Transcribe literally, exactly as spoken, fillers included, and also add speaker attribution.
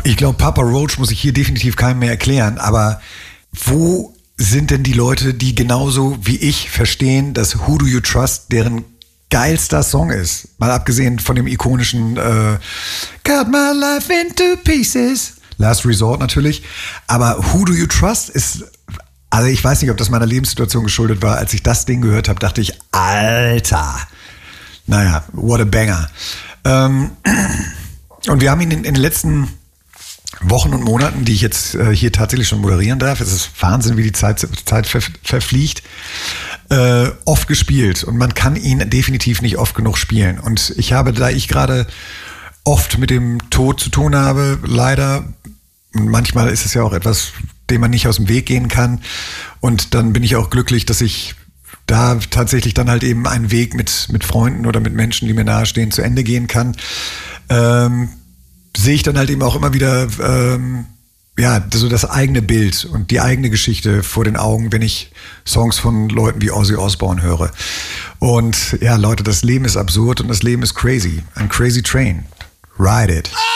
Speaker 1: Ich glaube, Papa Roach muss ich hier definitiv keinem mehr erklären, aber wo sind denn die Leute, die genauso wie ich verstehen, dass Who Do You Trust deren geilster Song ist? Mal abgesehen von dem ikonischen äh, Cut My Life Into Pieces, Last Resort natürlich, aber Who Do You Trust ist, also ich weiß nicht, ob das meiner Lebenssituation geschuldet war, als ich das Ding gehört habe, dachte ich, Alter, naja, what a banger. Ähm, und wir haben ihn in, in den letzten Wochen und Monaten, die ich jetzt äh, hier tatsächlich schon moderieren darf, es ist Wahnsinn, wie die Zeit, Zeit ver, verfliegt, äh, oft gespielt. Und man kann ihn definitiv nicht oft genug spielen. Und ich habe, da ich gerade oft mit dem Tod zu tun habe, leider, und manchmal ist es ja auch etwas, dem man nicht aus dem Weg gehen kann. Und dann bin ich auch glücklich, dass ich da tatsächlich dann halt eben einen Weg mit, mit Freunden oder mit Menschen, die mir nahestehen, zu Ende gehen kann. Ähm, sehe ich dann halt eben auch immer wieder ähm, ja, so das eigene Bild und die eigene Geschichte vor den Augen, wenn ich Songs von Leuten wie Ozzy Osbourne höre. Und ja, Leute, das Leben ist absurd und das Leben ist crazy. Ein crazy train. Ride it.